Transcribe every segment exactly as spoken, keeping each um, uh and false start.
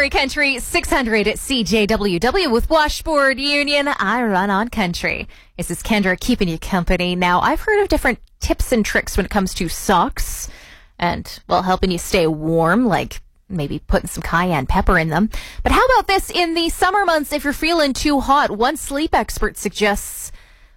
Missionary Country six hundred at C J W W with Washboard Union. I run on country. This is Kendra keeping you company. Now, I've heard of different tips and tricks when it comes to socks and, well, helping you stay warm, like maybe putting some cayenne pepper in them. But how about this in the summer months if you're feeling too hot? One sleep expert suggests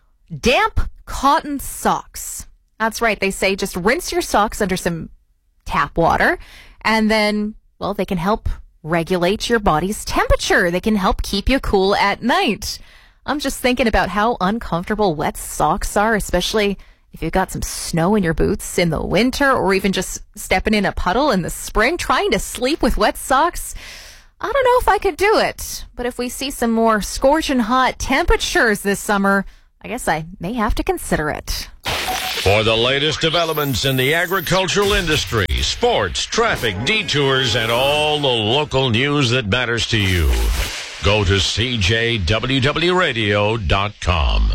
damp cotton socks. That's right. They say just rinse your socks under some tap water and then, well, they can help regulate your body's temperature. They can help keep you cool at night. I'm just thinking about how uncomfortable wet socks are, especially if you've got some snow in your boots in the winter or even just stepping in a puddle in the spring, trying to sleep with wet socks. I don't know if I could do it, but if we see some more scorching hot temperatures this summer, I guess I may have to consider it. For the latest developments in the agricultural industry, sports, traffic, detours, and all the local news that matters to you, go to C J W W radio dot com.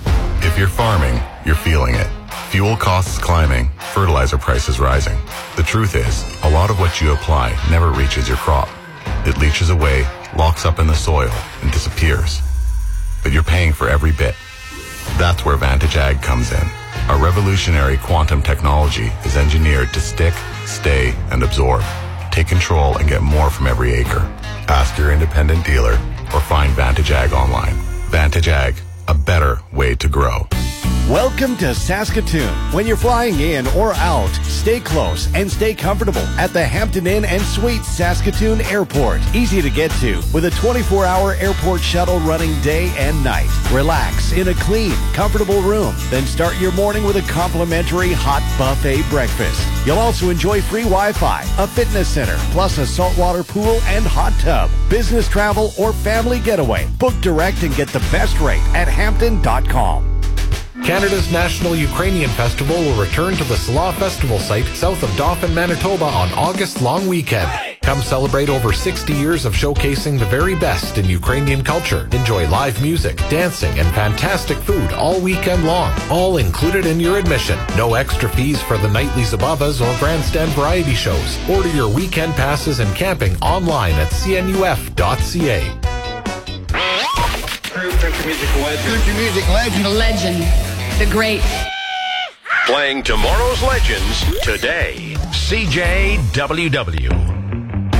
If you're farming, you're feeling it. Fuel costs climbing, fertilizer prices rising. The truth is, a lot of what you apply never reaches your crop. It leaches away, locks up in the soil, and disappears. But you're paying for every bit. That's where Vantage Ag comes in. Our revolutionary quantum technology is engineered to stick, stay, and absorb. Take control and get more from every acre. Ask your independent dealer or find Vantage Ag online. Vantage Ag, a better way to grow. Welcome to Saskatoon. When you're flying in or out, stay close and stay comfortable at the Hampton Inn and Suites Saskatoon Airport. Easy to get to with a twenty-four hour airport shuttle running day and night. Relax in a clean, comfortable room. Then start your morning with a complimentary hot buffet breakfast. You'll also enjoy free Wi-Fi, a fitness center, plus a saltwater pool and hot tub. Business travel or family getaway. Book direct and get the best rate at hampton dot com. Canada's National Ukrainian Festival will return to the Salah Festival site south of Dauphin, Manitoba on August long weekend. Come celebrate over sixty years of showcasing the very best in Ukrainian culture. Enjoy live music, dancing, and fantastic food all weekend long. All included in your admission. No extra fees for the nightly Zabavas or grandstand variety shows. Order your weekend passes and camping online at c n u f dot c a. Country music legend. Country music legend. The legend. The great. Playing tomorrow's legends today. C J W W.